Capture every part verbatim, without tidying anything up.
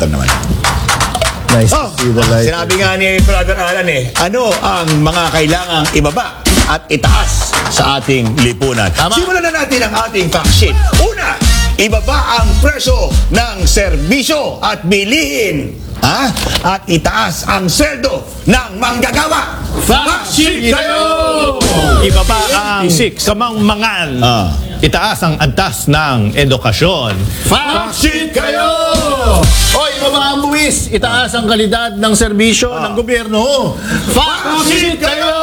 naman. Nice Oh, to see the light. sinabi nga ni Brother Alan eh, ano ang mga kailangang ibaba at itaas sa ating lipunan? Tama. Simulan na natin ang ating fact sheet. Una, ibaba ang presyo ng serbisyo at bilihin. Ha? At itaas ang sweldo ng manggagawa. Fact sheet kayo! Ibaba ang kamangmangan. Ah. Itaas ang antas ng edukasyon. Fact sheet kayo! Oy, ibaba ang buwis. Itaas ang kalidad ng serbisyo ng gobyerno. Fact sheet kayo!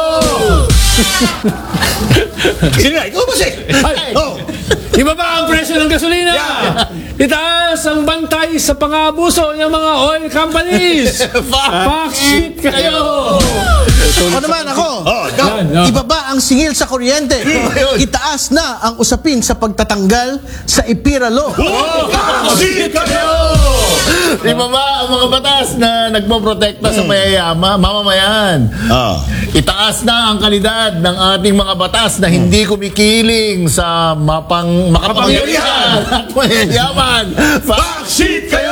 Sino na? Ikaw ba siya? Ay. Oh. Ibaba ang presyo ng gasolina. Yeah. Itaas ang bantay sa pang-aabuso ng mga oil companies. Fact sheet kayo. Ako naman, ako. Oh, go. Yan, yan. Ibaba ang singil sa kuryente. Itaas na ang usapin sa pagtatanggal sa ipiralo. Fact sheet kayo! Ibaba ang mga batas na nagpoprotekta sa mayayama, mamamayan. Ah. Itaas na ang kalidad ng ating mga batas na hindi kumikiling sa mapang makapangyarihan at mayayaman. Fact sheet kayo!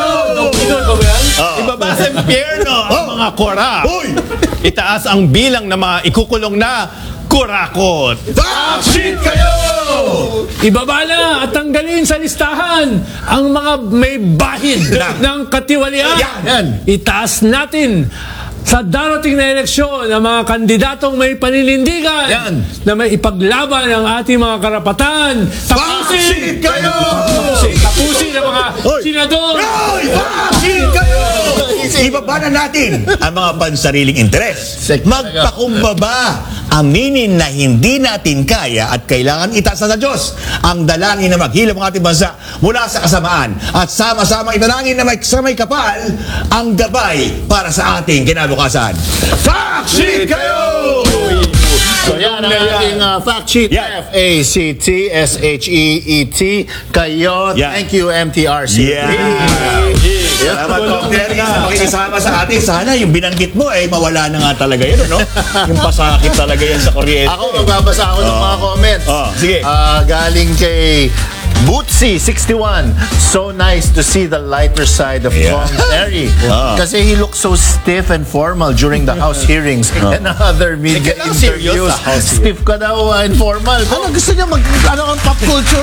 Ibaba sa impyerno ang mga korap. Hoy! Itaas ang bilang ng mga ikukulong na kurakot. Fact sheet kayo! Ibaba na at tanggalin sa listahan ang mga may bahid ng katiwalian. Yan. Itaas natin sa darating na eleksyon ang mga kandidatong may paninindigan Yan. na may ipaglaban ang ating mga karapatan. Fact sheet kayo! Tapusin, tapusin ang mga Hoy! senador. Hoy! Fact sheet kayo! Ibaba na natin ang mga pansariling interes. Magpakumbaba. Aminin na hindi natin kaya at kailangan itaas na sa Diyos ang dalangin na maghilom ang ating bansa mula sa kasamaan at sama-sama italangin na may, sa may kapal ang gabay para sa ating kinabukasan. Fact sheet kayo! So yan ang ating uh, fact sheet. Yan. F A C T S H E E T kayo. Yan. Thank you M T R C. Yeah. Salamat, Kong Terry, sa pakikisama sa atin. Sana yung binanggit mo, eh, mawala na nga talaga yun, no? Yung pasakit talaga yan sa kuryente. Ako, magbabasa ako ng Oh. mga comments. Oh, sige. Ah, galing kay Bootsy sixty-one. So nice to see the lighter side of Yeah. Kong Terry. Ah. Kasi he looked so stiff and formal during the House hearings and other media Ikaw lang serious interviews. sa House Stiff ka daw, uh, informal. Ano gusto niya mag... Ano ang pop culture?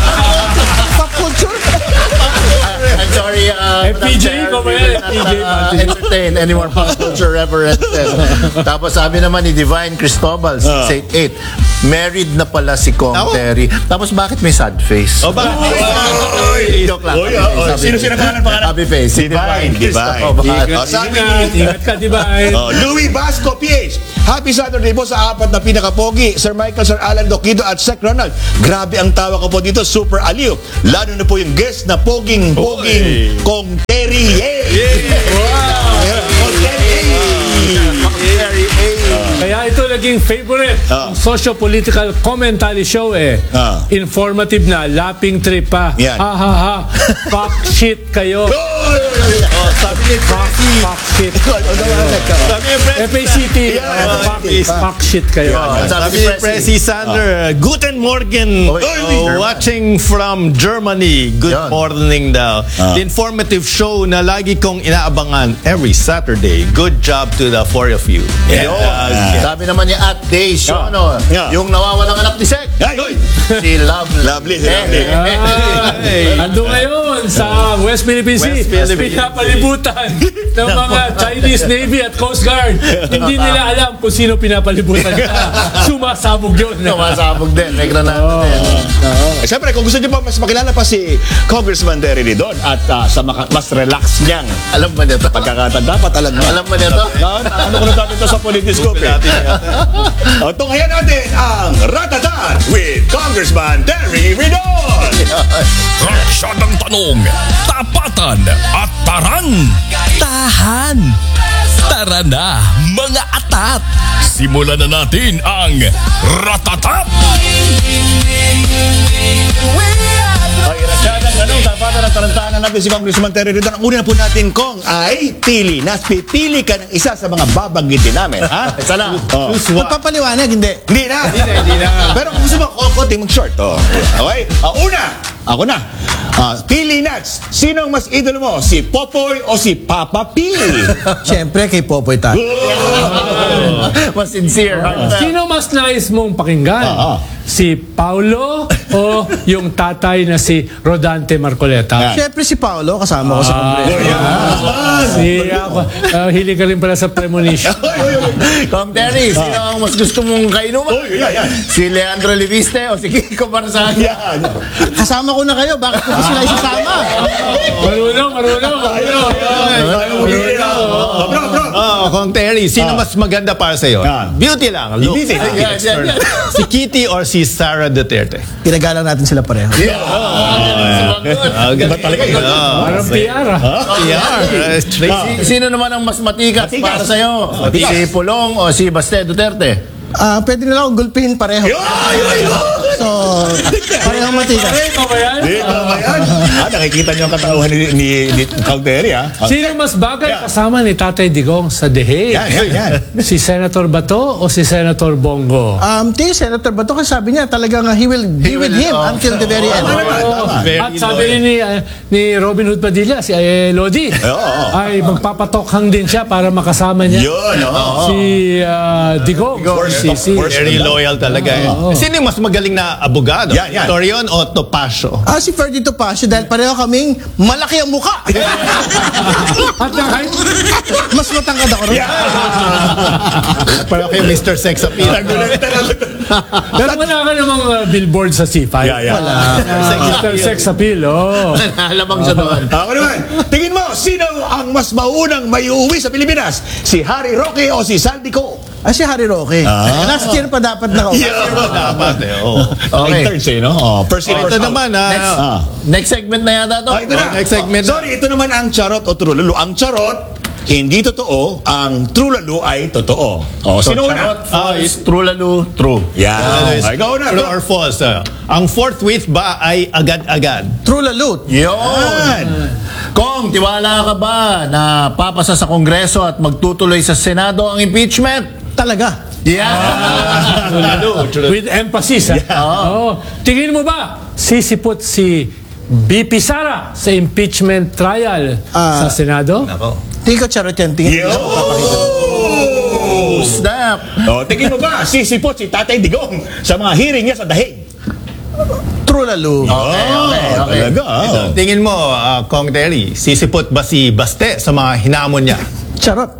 Pop culture? I'm sorry, uh, F P J Madam ko ba Chair, yan? we will F P J not, uh, ba? entertain any more pop culture references. Tapos sabi naman ni Divine Cristobal, six eight eight, married na pala si Kong Ako? Terry. Tapos bakit may sad face? O bakit? Joke lang. Oy, oh, oh. Sino sino pangalan pangalan? Happy face. Si Divine, Divine. Cristobal. Oh, sabi Ingat, ni ingat ka, diba? oh, Louis Vasco P H. Happy Saturday po sa apat na pinakapogi, Sir Michael, Sir Alan Doquido at Sec Ronald. Grabe ang tawa ko po dito, super aliw. Lalo na po yung guest na poging poging Kong Terry. Yay! Wow! Kong Terry. Kaya ito naging favorite Ah. ng socio-political commentary show eh. Ah. Informative na, lapping trip pa. Yan. Ha ha ha. Fuck shit kayo. Oh, sabi ni Fuck, fuck shit. Sabi ni Presi, F A C T. Yeah. uh, fuck, fuck shit kayo. Yeah. sabi ni Presi Sander, Guten Morgen, Oy, uh, oy. watching from Germany. Good Yan. morning daw. The informative show na lagi kong inaabangan every Saturday. Good job to the four of you. Yun. Sabi naman niya at Day Show, no? Yeah. Yung nawawalang anak ni Sec. Ay, oy! Si Lovely. Lovely, si Lovely. Ay, ando ngayon sa West Philippine Sea. West Philippine Pinapalibutan ng mga Chinese Navy at Coast Guard. Hindi nila alam kung sino pinapalibutan nila. Sumasabog yun. Sumasabog din. May granada din. Eh, Siyempre, kung gusto niyo pa mas makilala pa si Congressman Terry Ridon at ah, sa maka- mas relax niyang Alam ba niya to? pagkakataon, dapat alam mo. Alam ba niya to? Ano ko na natin ito sa Politiscope eh. O, tunghayan natin ang Ratatan with Congressman Terry Ridon. Ratsyadang tanong, tapatan at tarang. Tahan. Tara na, mga atat. Simulan na natin ang Ratatat. Ay, ratsyadang tanong, tapatan at tarantahan na natin si Congressman Terry Ridon. Ang una na po natin, Kong, ay pili. Nas pipili ka ng isa sa mga babanggitin namin, ha? Isa lang. Oh. Magpapaliwanag, hindi. Hindi na. Hindi na. Pero kung gusto mo, konting mag-short. Oh. Okay? Uh, una, ako na. Uh, pili next. Sino ang mas idolo mo? Si Popoy o si Papa P? Siyempre, kay Popoy tayo. Mas sincere. Sino mas nais mong pakinggan? Ah, ah. Si Paulo o yung tatay na si Rodante Marcoleta? Siyempre si Paolo, kasama ko sa kongreso. Si ako, uh, hili ka rin pala sa premonition. Kong Terry, sino ang mas gusto mong kainuman? Uy, yan, yan. Si Leandro Leviste o si Kiko Barzani? Yan. Kasama ko na kayo, bakit ko sila isasama? Marunong, marunong, marunong. Oh, bro, bro. Oh, Kong Terry, sino mas maganda para sa'yo? Yan. Beauty lang. Look. Beauty. Yan, yan, yan. Si Kitty or si Sara Duterte? Pinagalang natin sila pareho. Ah, Iba talaga yun. Parang P R ah. P R. uh, straight. Si- Sino naman ang mas matikas, Matikas. para sa'yo? Matikas. Si Pulong o si Baste Duterte? Ah, pwede nila akong gulpihin pareho. Yun, yun, yun. So, parehong matigas. Ikaw ba yan? Dito ba yan? Ah, nakikita niyo ang katauhan ni, ni, ni Kong Terry, ha? Sino mas bagay kasama ni Tatay Digong sa The Hague? Yan, yan, yan. Si Senator Bato o si Senator Bongo? Um, tingin Senator Bato, kasi sabi niya talagang uh, he will be with him until the very end. Oo. Very At sabi rin ni, uh, ni Robin Hood Padilla, si eh, Lodi, Oo. ay magpapatokhang din siya para makasama niya Yun, oo. si uh, Digong. Si, si, Very loyal talaga eh. Sino yung mas magaling na abogado? Yan, yan. Torion o Topacio? Ah, si Ferdy Topacio, dahil pareho kaming malaki ang muka. At ang height, Mas matangkad ako rin. Para kay Mister Sex Appeal. pero wala ka namang uh, billboard sa C five. Yeah, yeah. Uh, Mister Sex Appeal, oh. Alamang siya doon. Ako naman, tingin mo, sino ang mas maunang may uuwi sa Pilipinas? Si Harry Roque o si Saldico? Ah, si Harry Roque. Last year pa dapat na Dapat eh. Oh. Okay. Third say, no? Oh, first in, Ito first out. naman, ah, Next, Ah. next segment na yata to. Ah, ito na. Next segment na. Sorry, ito naman ang charot o trulalo. Ang charot, hindi totoo. Ang trulalo ay totoo. Oh, sino una? Ah, is true lalo, true. Yan. Ay, ikaw na. True or false? ah? Ang forthwith ba ay agad-agad? True lalut. Yun. Kong, tiwala ka ba na papasa sa Kongreso at magtutuloy sa Senado ang impeachment? Talaga. Yeah. With emphasis, ah. Oo. Tingin mo ba, sisipot si B P Sara sa impeachment trial Ah. sa Senado? Tingin ko charot yan. Tingin ko. Oh, snap. Oh, tingin mo ba, sisipot si Tatay Digong sa mga hearing niya sa Dahig? True lalo. Okay, okay, okay. Talaga, ah. Tingin mo, ah, Kong Terry, sisipot ba si Baste sa mga hinamon niya? Charot.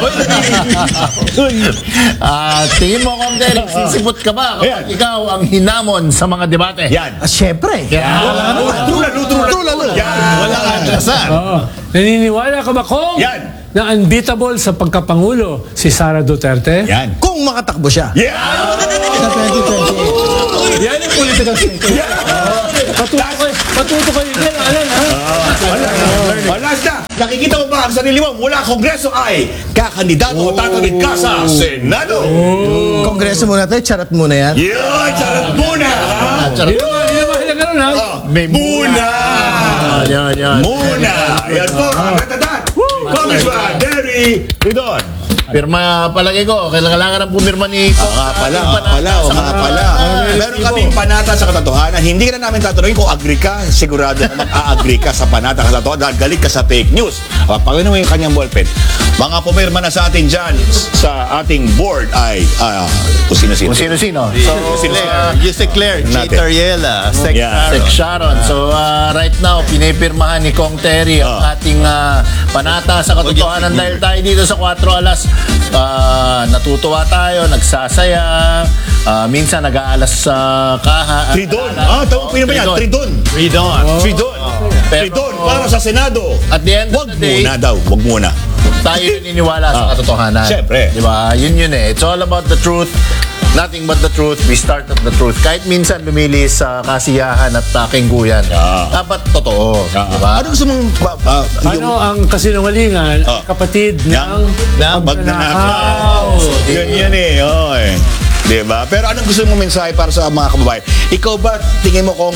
Ah, tingin mo, Kong Terry, sisipot ka ba kapag Ayan. ikaw ang hinamon sa mga debate? Yan. Ah, syempre. True lalo, true lalo. True lalo. Yan. Walang atrasan. Oo. Naniniwala ka ba, Kong? Yan. Na unbeatable sa pagkapangulo si Sara Duterte? Yan. Kung makatakbo siya. Yan. Sa twenty twenty-eight. Yan yung political statement. Patuto kayo, patuto kayo din, alam, ha? Oh, last na. Nakikita mo ba ang sarili mo mula Kongreso ay kakandidato o tatawid ka sa Senado? Kongreso muna tayo, charot muna yan. Yun, charot muna. ha? Hindi naman, hindi naman halaga nun, ha? May Muna. Ah, yan, yan. Muna. Yan po, ang katatat. Congressman Derry Ridon. Pirma, palagi ko, kailangan ng pumirma ni Kong. Nga pala, nga pala, o nga pala. Meron kaming panata sa katotohanan. Hindi ka na namin tatanungin kung agree ka. Sigurado na mag-a-agree ka sa panata sa katotohanan dahil galit ka sa fake news. Uh, Pagano mo yung kanyang ballpen. Mga pumirma na sa atin dyan sa ating board ay uh, kung sino-sino. Kung sino-sino. So, Uh, Yusek Claire, Natin. Cheetah Riela, Sex Yeah. Sharon. Sex Sharon. So, uh, right now, pinipirmahan ni Kong Terry ang Ah. ating uh, panata sa katotohanan dahil tayo dito sa Cuatro Alas. Uh, natutuwa tayo, nagsasaya, uh, minsan nag-aalas sa kaha. Tridon. Ah, tawag po yun ba yan? Tridon. Freedom. Tridon. Pero- Tridon para sa Senado. At the end of Wag the day, muna daw. Wag muna. tayo naniniwala sa Ah. katotohanan. Siyempre. Di ba? Yun yun eh. It's all about the truth. Nothing but the truth. We start at the truth. Kahit minsan lumili sa kasiyahan at uh, kengguyan. Ah. Dapat totoo. Di ba? Ano gusto mong ba- ba- yung Ano ang kasinungalingan, Ah. kapatid Yang- ng ng magnanakaw. Yun yan eh. Oy. Diba? Pero anong gusto mong mensahe para sa mga kababayan? Ikaw ba, tingin mo kung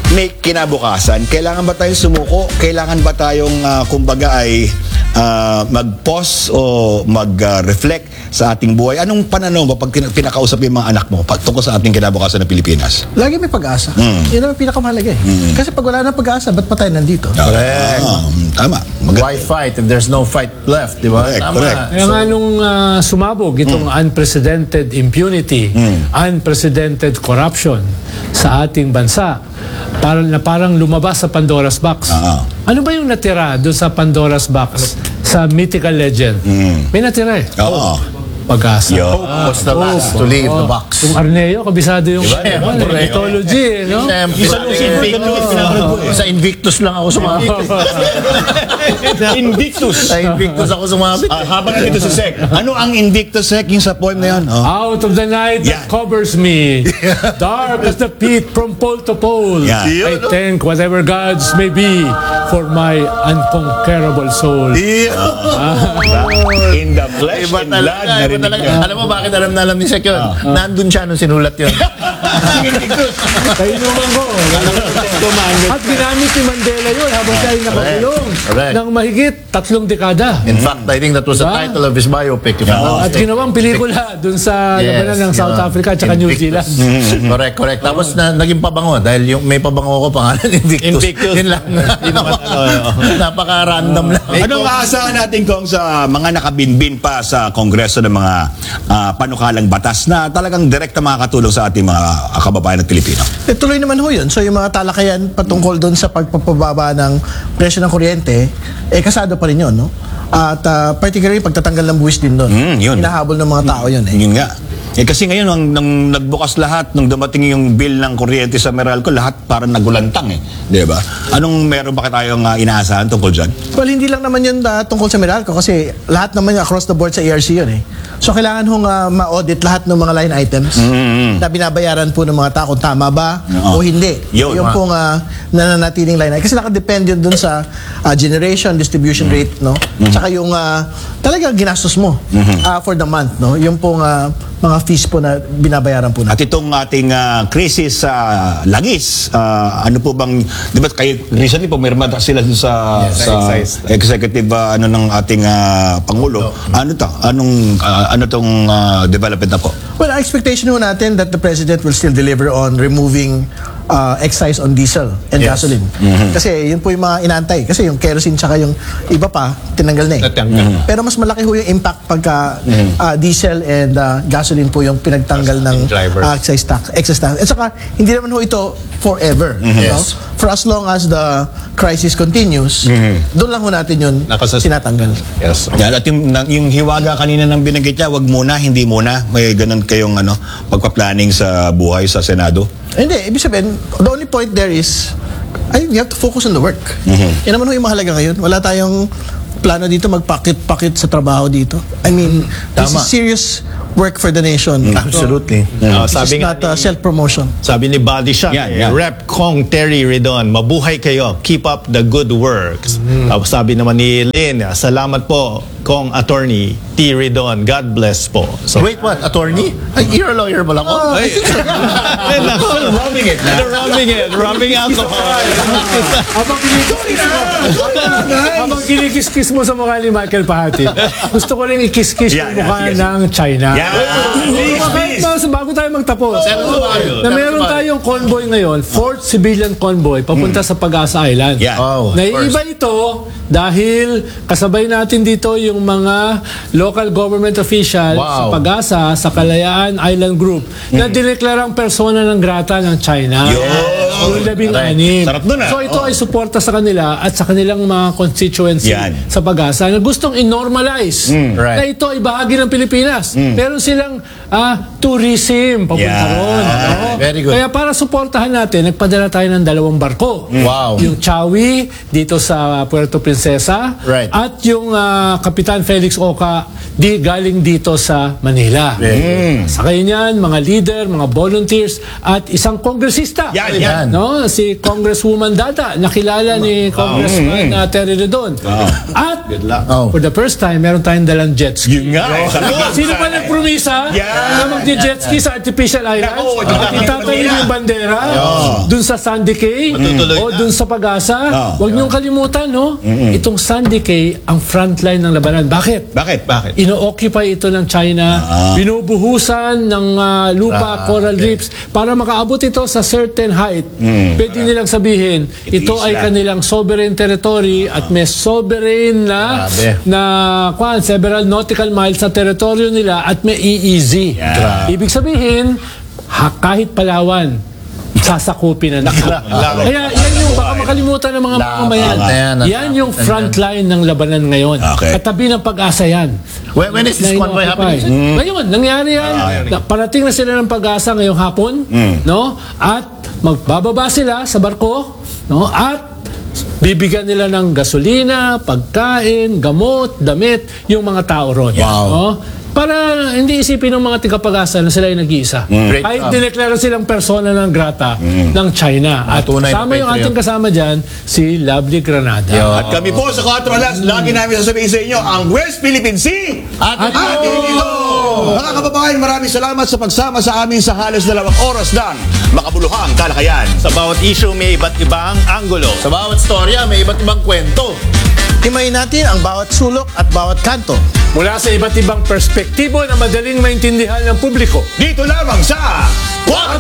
may kinabukasan. Kailangan ba tayong sumuko? Kailangan ba tayong, ah, kumbaga, ay ah, mag-pause o mag-reflect sa ating buhay? Anong pananaw ba pag kin- pinakausap yung mga anak mo pag tungkol sa ating kinabukasan ng Pilipinas? Lagi may pag-asa. Yun ang pinakamahalaga eh. Kasi pag wala na pag-asa, ba't pa tayo nandito? Correct. Ah, tama. Maganda. Why fight if there's no fight left, di ba? Correct, Tama. correct. Kaya nga nung ah, sumabog itong unprecedented impunity, unprecedented corruption sa ating bansa, parang na parang lumabas sa Pandora's box. Ah. Ano ba yung natira doon sa Pandora's box sa mythical legend? May natira eh. Oo. Pag-asa. Yo. Hope was the last to leave the box. Yung Arneo, kabisado yung ano, Correct. mythology, eh, no? Siyempre, sa Invictus lang ako sumabit. Invictus. Sa Invictus ako sumabit. Ah, habang nandito si Sek, ano ang Invictus, Sek, yung sa poem na yun? Oh. Out of the night Yeah. that covers me, dark as the pit from pole to pole, Yeah. I thank whatever gods may be for my unconquerable soul. In the flesh Iba and blood, talaga, iba narinig talaga. niya. Alam mo bakit alam na alam ni Sek yun? Nandun siya nung sinulat yun. Kainuman ko. At ginamit ni Mandela yun habang siya ay nakakulong Correct. ng mahigit tatlong dekada. In fact, I think that was the Diba? title of his biopic. If I'm not At mistaken. ginawang pelikula dun sa Yes, labanan ng South yeah. Africa at New Invictus. Zealand. Correct, correct. Tapos na, naging pabango dahil yung may pabango ko pangalan Invictus. Invictus. Yun lang. Hindi naman ano. Napaka-random lang. Anong aasahan natin kung sa mga nakabinbin pa sa Kongreso ng mga ah, panukalang batas na talagang direkta makakatulong sa ating mga ah, kababayan at Pilipino? Eh, tuloy naman ho yun. So yung mga talakayan patungkol doon sa pagpapababa ng presyo ng kuryente, eh kasado pa rin yun, no? At ah, particularly pagtatanggal ng buwis din doon. Mm, yun. Hinahabol ng mga tao yun eh. Yun nga. Eh kasi ngayon, nang, nang nagbukas lahat, nung dumating yung bill ng kuryente sa Meralco, lahat parang nagulantang eh. Di ba? Anong meron ba tayong uh, inaasahan tungkol dyan? Well, hindi lang naman yun ah, tungkol sa Meralco kasi lahat naman across the board sa E R C yun eh. So kailangan hong ah, ma-audit lahat ng mga line items na binabayaran po ng mga tao kung tama ba Oo. o hindi. Yun, yung ha? pong ah, nananatiling line item. Kasi nakadepend yun dun sa ah, generation, distribution rate, no? Tsaka yung ah, talagang ginastos mo ah, for the month, no? Yung pong ah, mga fees po na binabayaran po At natin. itong ating ah, krisis sa langis, ah, ano po bang, di ba kayo recently pumirma sila dun sa, sa executive ah, ano ng ating ah, Pangulo. Ano to? Anong, ah, ano tong ah, development na po? Well, ang expectation ho natin that the President will still deliver on removing uh, excise on diesel and gasoline. Kasi yun po yung mga inaantay. Kasi yung kerosene tsaka yung iba pa, tinanggal na eh. Natanggal. Pero mas malaki ho yung impact pagka uh, diesel and uh, gasoline po yung pinagtanggal ng drivers. uh, excise tax. Excise tax. At saka, hindi naman ho ito forever. no? Yes. For as long as the crisis continues, doon lang ho natin yun Nakasus- sinatanggal. Yes. Yan, at yung, na- yung hiwaga kanina ng binanggit niya, wag muna, hindi muna. May ganun kayong ano, pagpa-planning sa buhay sa Senado. Hindi, ibig sabihin, the only point there is, I think you have to focus on the work. Yan naman ho yung mahalaga ngayon. Wala tayong plano dito magpakit-pakit sa trabaho dito. I mean, this Tama. is serious work for the nation. Absolutely. Uh, This is sabi nga not uh, ni- self-promotion. Sabi ni Body Shop, Yan, eh, yan. Rep Kong Terry Redon, mabuhay kayo. Keep up the good works. Tapos sabi naman ni Lynn, salamat po, Kong Attorney T. Redon. God bless po. So, Wait, what? Attorney? Ay, you're a lawyer ba lang ako? Ay, ay, naku. Rubbing it. Rubbing it. Rubbing alcohol. Habang kinikis mo, habang kinikis mo sa mukha ni Michael Pahati, gusto ko rin ikis-kis Yeah, yung mukha yeah, sige, ng China. Yeah. Pero kahit mas- bago tayo magtapos, tayo. na meron tayong convoy ngayon, fourth civilian convoy, papunta sa Pag-asa Island. Yeah. Oh, of Naiiba ito dahil kasabay natin dito yung mga local government officials Wow. sa Pag-asa, sa Kalayaan Island Group, na dineklarang persona ng grata ng China. Yung labing anim. Sarap dun, ah. So ito ay suporta sa kanila at sa kanilang mga constituency Yan. sa Pag-asa na gustong i-normalize Right. na ito ay bahagi ng Pilipinas. Meron silang ah, tourism papunta Yeah. ron. Oo. Very good. Kaya para suportahan natin, nagpadala tayo ng dalawang barko. Wow. Yung Chawi dito sa Puerto Princesa Right. at yung ah, Kapitan Felix Oca di galing dito sa Manila. Sakay niyan, mga leader, mga volunteers, at isang kongresista. Yan, yan. No? Si Congresswoman Dada, nakilala ni Congressman uh, Terry Redon. At Oh. for the first time, meron tayong dalang jet ski. Yun nga. eh, sabi ko, Sino pa nagpromisa Yan. na mag-jet ski sa Artificial Islands? Nako, At itatayo yung bandera dun sa Sandy Cay Matutuloy o na. dun sa Pag-asa. Oh. Huwag niyong kalimutan, no? Itong Sandy Cay, ang frontline ng labanan. Bakit? Bakit? Bakit? Ino-occupy ito ng China, binubuhusan ng ah, lupa, coral reefs, para makaabot ito sa certain height. Pwede nilang sabihin, ito ay Isla. kanilang sovereign territory at may sovereign na Grabe. na kwan, several nautical miles sa teritoryo nila at may E E Z. Yeah. Ibig sabihin, ha, kahit Palawan, sasakupin na nila. Kaya yan yung baka makalimutan ng mga mamamayan. na yan, Yan yung frontline ng labanan ngayon. Okay. Katabi ng Pag-asa yan. When, when is this Na convoy inoccupy. happening? Ngayon, nangyari yan. Na- Parating na sila ng Pag-asa ngayong hapon, no? At magbababa sila sa barko, no? At bibigyan nila ng gasolina, pagkain, gamot, damit, yung mga tao ron. Wow. No? Para hindi isipin ng mga tigapag-asa na sila yung nag-iisa. Great Kahit job. dineklara silang persona ng grata ng China. At tunay na kasama yung patriot. ating kasama dyan, si Lovely Granada. At kami po sa Quattro Alas, lagi namin sasabihin sa inyo, ang West Philippine Sea, Atin atin ito! Mga kababayan, maraming salamat sa pagsama sa amin sa halos dalawang oras ng makabuluhang talakayan. Sa bawat issue, may iba't ibang anggulo. Sa bawat storya, may iba't ibang kwento. Himayin natin ang bawat sulok at bawat kanto. Mula sa iba't ibang perspektibo na madaling maintindihan ng publiko. Dito lamang sa Quattro